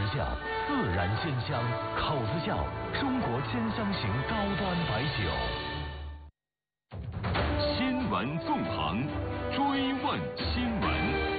酵，自然鲜香，口子窖，中国鲜香型高端白酒。 新闻纵横，追问新闻。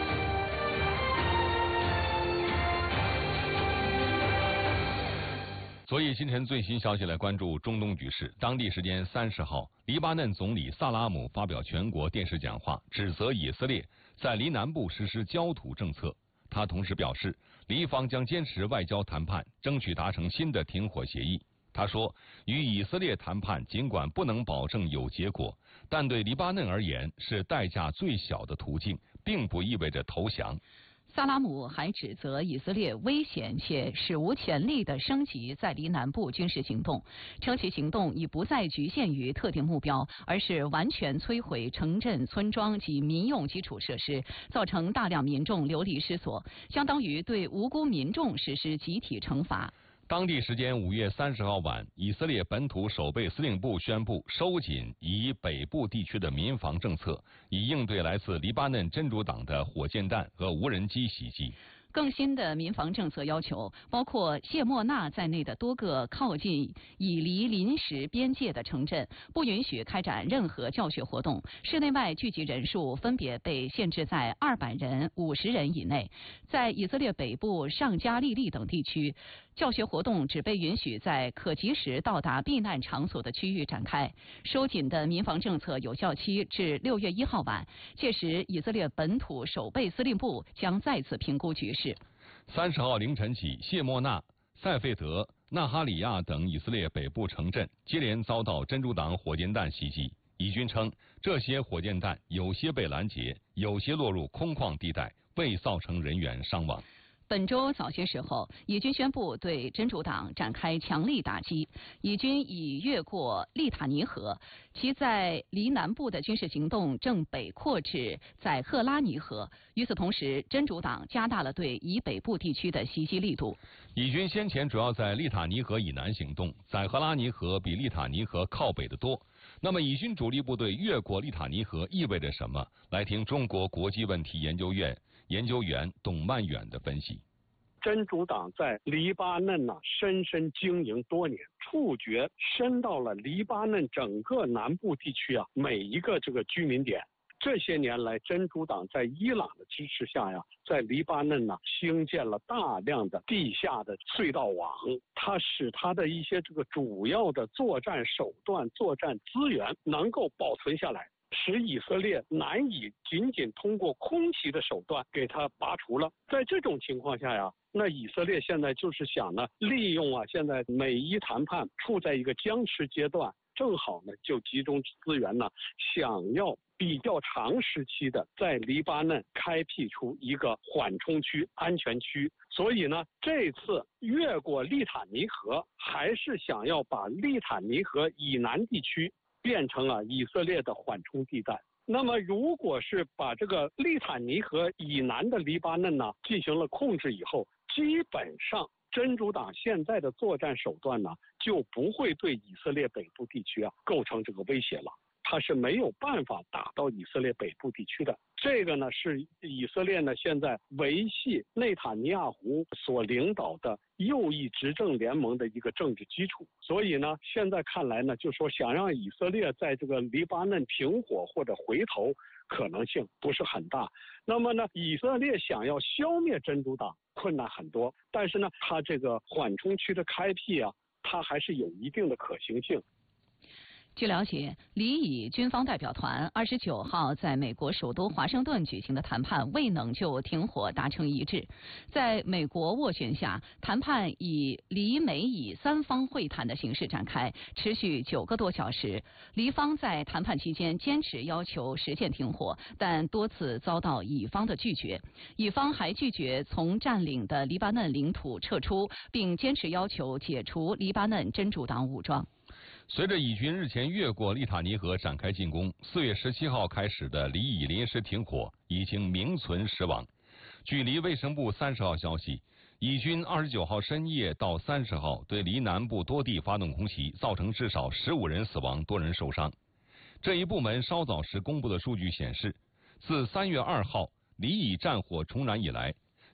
所以，今晨最新消息来关注中东局势。当地时间30号，黎巴嫩总理萨拉姆发表全国电视讲话，指责以色列在黎南部实施焦土政策。他同时表示，黎方将坚持外交谈判，争取达成新的停火协议。他说，与以色列谈判尽管不能保证有结果，但对黎巴嫩而言是代价最小的途径，并不意味着投降。 萨拉姆还指责以色列危险且史无前例地升级在黎南部军事行动，称其行动已不再局限于特定目标，而是完全摧毁城镇、村庄及民用基础设施，造成大量民众流离失所，相当于对无辜民众实施集体惩罚。 当地时间5月30号晚，以色列本土守备司令部宣布收紧以北部地区的民防政策，以应对来自黎巴嫩真主党的火箭弹和无人机袭击。 更新的民防政策要求，包括谢莫纳在内的多个靠近以黎临时边界的城镇不允许开展任何教学活动，室内外聚集人数分别被限制在200人、50人以内。在以色列北部上加利利等地区，教学活动只被允许在可及时到达避难场所的区域展开。收紧的民防政策有效期至6月1号晚，届时以色列本土守备司令部将再次评估局势。 30号凌晨起，谢莫纳、塞费德、纳哈里亚等以色列北部城镇接连遭到真主党火箭弹袭击。以军称，这些火箭弹有些被拦截，有些落入空旷地带，未造成人员伤亡。 本周早些时候，以军宣布对真主党展开强力打击。以军已越过利塔尼河，其在黎南部的军事行动正北扩至载赫拉尼河。与此同时，真主党加大了对以北部地区的袭击力度。 以军先前主要在利塔尼河以南行动，载赫拉尼河比利塔尼河靠北得多。那么，以军主力部队越过利塔尼河意味着什么？来听中国国际问题研究院研究员董曼远的分析。 真主党在黎巴嫩深深经营多年，触觉伸到了黎巴嫩整个南部地区每一个这个居民点。这些年来，真主党在伊朗的支持下在黎巴嫩兴建了大量的地下的隧道网，它使它的一些这个主要的作战手段、作战资源能够保存下来，使以色列难以仅仅通过空袭的手段给它拔除了。在这种情况下那以色列现在就是想利用现在美伊谈判处在一个僵持阶段，正好就集中资源想要比较长时期的在黎巴嫩开辟出一个缓冲区、安全区。所以这次越过利塔尼河，还是想要把利塔尼河以南地区变成以色列的缓冲地带。那么如果是把这个利塔尼河以南的黎巴嫩进行了控制以后，基本上真主党现在的作战手段就不会对以色列北部地区构成这个威胁了。它是没有办法打到以色列北部地区的。这个是以色列现在维系内塔尼亚胡所领导的右翼执政联盟的一个政治基础。所以现在看来就说想让以色列在这个黎巴嫩停火或者回头可能性不是很大。那么以色列想要消灭真主党困难很多，但是它这个缓冲区的开辟它还是有一定的可行性。 据了解，黎以军方代表团29号在美国首都华盛顿举行的谈判未能就停火达成一致。在美国斡旋下，谈判以黎美以3方会谈的形式展开，持续9个多小时。黎方在谈判期间坚持要求实现停火，但多次遭到以方的拒绝。以方还拒绝从占领的黎巴嫩领土撤出，并坚持要求解除黎巴嫩真主党武装。 随着以军日前越过利塔尼河展开进攻，4月17号开始的黎以临时停火已经名存实亡。据黎卫生部30号消息，以军29号深夜到30号对黎南部多地发动空袭，造成至少15人死亡，多人受伤。这一部门稍早时公布的数据显示，自3月2号黎以战火重燃以来，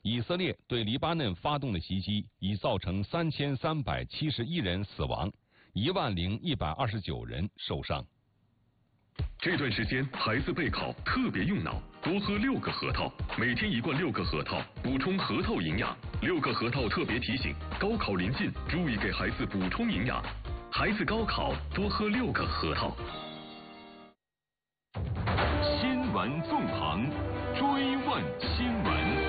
以色列对黎巴嫩发动的袭击已造成3371人死亡，10129人受伤。 这段时间孩子备考特别用脑，多喝6个核桃，每天1罐6个核桃，补充核桃营养。6个核桃特别提醒：高考临近，注意给孩子补充营养。孩子高考多喝6个核桃。 新闻纵横，追问新闻。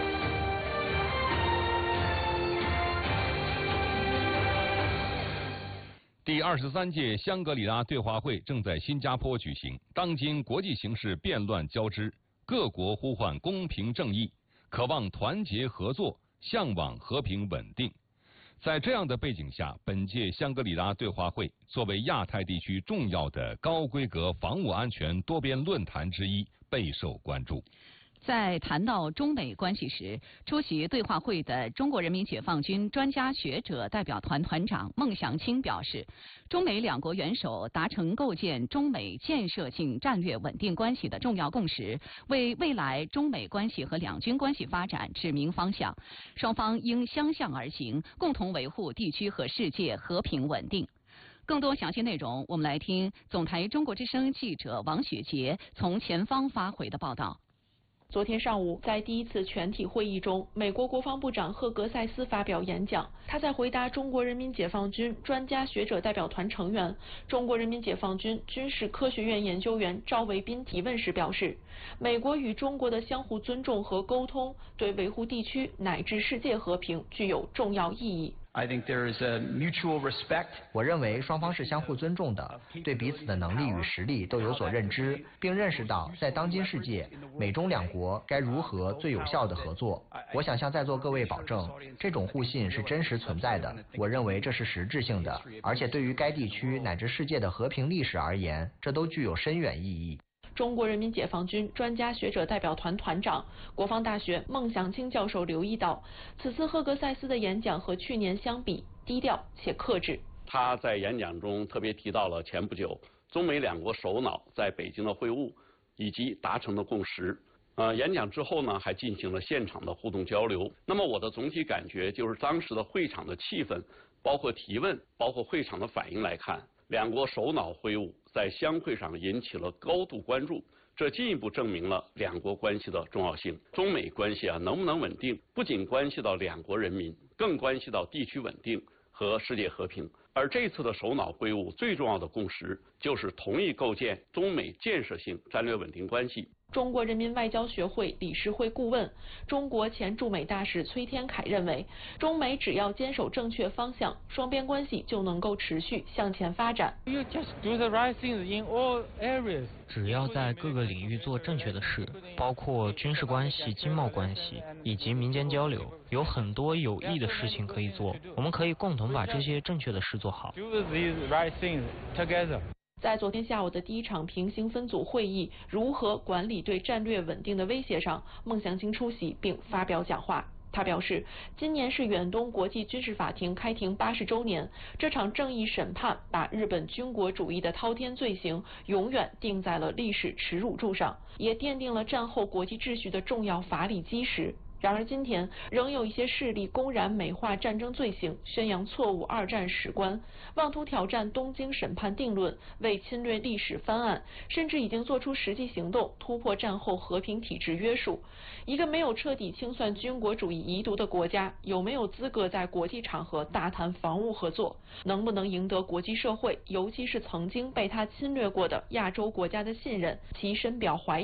第23届香格里拉对话会正在新加坡举行。当今国际形势变乱交织，各国呼唤公平正义，渴望团结合作，向往和平稳定。在这样的背景下，本届香格里拉对话会作为亚太地区重要的高规格防务安全多边论坛之一，备受关注。 在谈到中美关系时，出席对话会的中国人民解放军专家学者代表团团长孟祥青表示，中美两国元首达成构建中美建设性战略稳定关系的重要共识，为未来中美关系和两军关系发展指明方向。双方应相向而行，共同维护地区和世界和平稳定。更多详细内容，我们来听总台中国之声记者王雪杰从前方发回的报道。 昨天上午，在第一次全体会议中，美国国防部长赫格塞斯发表演讲。他在回答中国人民解放军专家学者代表团成员、中国人民解放军军事科学院研究员赵卫斌提问时表示，美国与中国的相互尊重和沟通，对维护地区乃至世界和平具有重要意义。 I think there is a mutual respect. 我认为双方是相互尊重的，对彼此的能力与实力都有所认知，并认识到在当今世界，美中两国该如何最有效的合作。我想向在座各位保证，这种互信是真实存在的。我认为这是实质性的，而且对于该地区乃至世界的和平历史而言，这都具有深远意义。 中国人民解放军专家学者代表团团长、国防大学孟祥青教授留意到，此次赫格塞斯的演讲和去年相比低调且克制。 他在演讲中特别提到了前不久中美两国首脑在北京的会晤以及达成的共识。演讲之后呢，还进行了现场的互动交流。那么我的总体感觉就是，当时的会场的气氛，包括提问，包括会场的反应来看，两国首脑会晤在相会上引起了高度关注，这进一步证明了两国关系的重要性。中美关系能不能稳定，不仅关系到两国人民，更关系到地区稳定和世界和平。而这次的首脑会晤最重要的共识就是同意构建中美建设性战略稳定关系。 中国人民外交学会理事会顾问、中国前驻美大使崔天凯认为，中美只要坚守正确方向，双边关系就能够持续向前发展。 只要在各个领域做正确的事，包括军事关系、经贸关系以及民间交流，有很多有益的事情可以做。我们可以共同把这些正确的事做好。 在昨天下午的第一场平行分组会议“如何管理对战略稳定的威胁”上，孟祥青出席并发表讲话。他表示，今年是远东国际军事法庭开庭80周年，这场正义审判把日本军国主义的滔天罪行永远钉在了历史耻辱柱上，也奠定了战后国际秩序的重要法理基石。然而今天仍有一些势力公然美化战争罪行，宣扬错误二战史观，妄图挑战东京审判定论，为侵略历史翻案，甚至已经做出实际行动，突破战后和平体制约束。一个没有彻底清算军国主义遗毒的国家，有没有资格在国际场合大谈防务合作？能不能赢得国际社会，尤其是曾经被他侵略过的亚洲国家的信任？其深表怀疑。